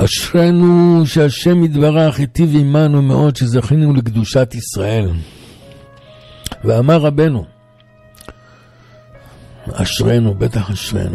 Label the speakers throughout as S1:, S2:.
S1: אשרנו שהשם יתברך היטיב עמנו מאוד שזכינו לקדושת ישראל. ואמר רבנו, אשרנו, בטח אשרנו.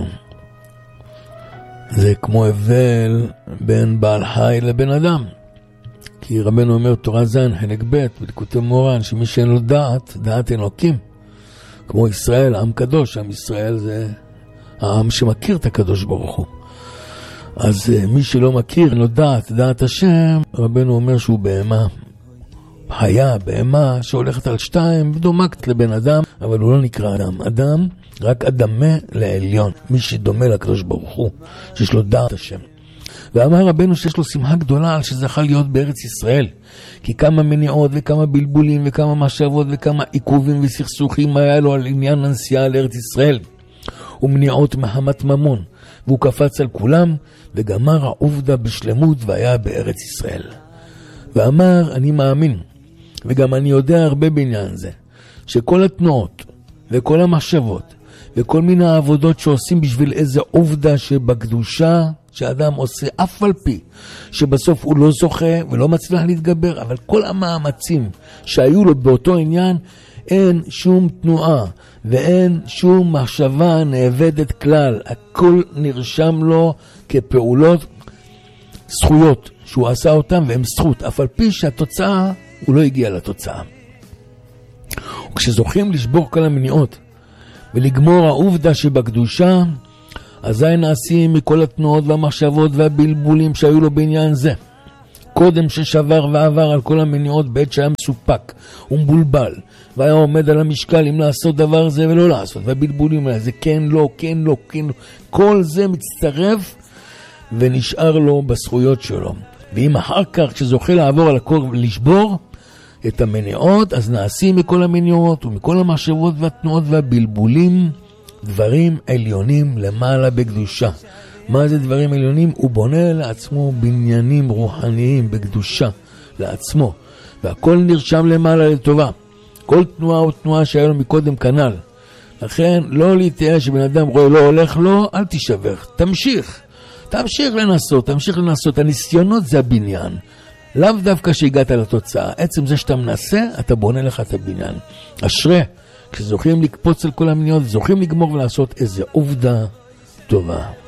S1: זה כמו הבדל בין בעל חי לבן אדם. כי רבנו אומר תורה זין חלק ב' בליקוטי מורן, שמי שאין לו דעת, דעת אלוקים. כמו ישראל, עם קדוש, עם ישראל זה העם שמכיר את הקדוש ברוך הוא. אז מי שלא מכיר, אין לו דעת, דעת השם, רבנו אומר שהוא בהמה. חיה, בהמה שהולכת על שתיים, דומקת לבן אדם, אבל הוא לא נקרא אדם. אדם, רק אדמה לעליון, מי שדומה לקדוש ברוך הוא, שיש לו דעת השם. ואמר רבנו שיש לו שמחה גדולה על שזכה להיות בארץ ישראל, כי כמה מניעות וכמה בלבולים וכמה מחשבות וכמה עיכובים וסכסוכים היה לו על עניין הנסיעה לארץ ישראל, ומניעות מחמת ממון, והוא קפץ על כולם וגמר העובדה בשלמות והיה בארץ ישראל. ואמר, אני מאמין, וגם אני יודע הרבה בעניין זה, שכל התנועות וכל המחשבות וכל מיני העבודות שעושים בשביל איזה עובדה שבקדושה שאדם עושה, אף על פי שבסוף הוא לא זוכה ולא מצליח להתגבר, אבל כל המאמצים שהיו לו באותו עניין, אין שום תנועה ואין שום מחשבה נאבדת כלל. הכל נרשם לו כפעולות זכויות שהוא עשה אותם, והם זכות, אף על פי שהתוצאה הוא לא הגיע לתוצאה. וכשזוכים לשבור כל המניעות ולגמור העובדה שבקדושה, אזי נעשים מכל התנועות והמחשבות והבלבולים שהיו לו בעניין זה. קודם ששבר ועבר על כל המניעות בעת שהיה מסופק ומבולבל, והיה עומד על המשקל אם לעשות דבר זה ולא לעשות, והבלבולים האלה, זה כן, לא, כן, לא, כן, לא. כל זה מצטרף ונשאר לו בזכויות שלו. ואם אחר כך כשזוכה לעבור על הכל ולשבור את המניעות, אז נעשים מכל המניעות ומכל המחשבות והתנועות והבלבולים דברים עליונים למעלה בקדושה. מה זה דברים עליונים? הוא בונה לעצמו בניינים רוחניים בקדושה לעצמו, והכל נרשם למעלה לטובה. כל תנועה או תנועה שהיה לו מקודם כנל. לכן לא להתייאש שבן אדם רואה לא הולך לו, אל תשבח, תמשיך לנסות. הניסיונות זה הבניין, לאו דווקא שהגעת לתוצאה. עצם זה שאתה מנסה, אתה בונה לך את הבניין. אשרי כשזוכים לקפוץ על כל המניעות, זוכים לגמור ולעשות איזה עובדה טובה.